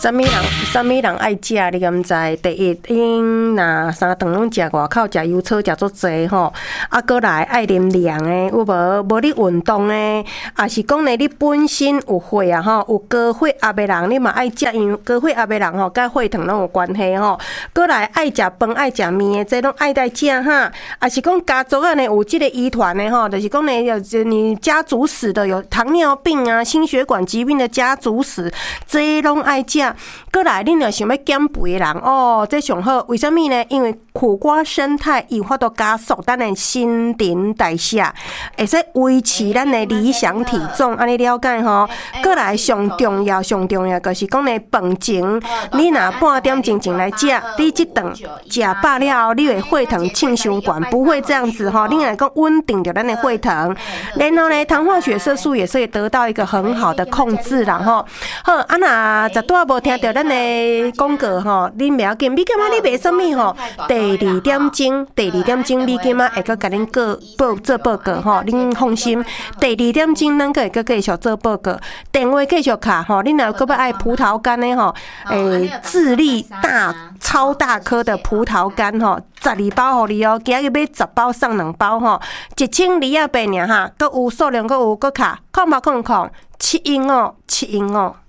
啥物人爱食，你敢知？第一，因若三顿拢食外口食油炒食足济吼，啊，过来爱啉凉的，有无你运动的，也是讲咧你本身有血啊吼，有高血压的人，你嘛爱食，因为高血压的人吼，甲血糖拢有关系吼。过来爱食饭爱食面的，这拢爱来食哈。也是讲家族啊呢有即个遗传的吼，就是讲呢你家族史的有糖尿病啊、心血管疾病的家族史，这拢爱食。过来，恁若想要减肥的人哦，这上好。为什么呢？因为苦瓜生态有法度加速咱的新陈代谢，会使维持咱的理想体重。安尼了解吼？过来上重要就是讲呢，饭前你若半点钟来食，你这顿食饱了后，你的血糖称伤悬，不会这样子吼。你来讲稳定着咱的血糖，然后呢，糖化血色素也是会得到一个很好的控制啦吼。好，啊那十多无听到咱的广告吼，你袂要紧，你感觉你卖什么吼？第二点钟，你今仔会阁甲恁做报告吼，恁放心。第二点钟，咱会阁继续做报告，电话继续卡吼。恁若阁要爱葡萄干的吼，智利超大颗的葡萄干吼，12包互你哦，今日买10包送2包吼，1228尔哈，阁有数量阁有阁卡，0.007115。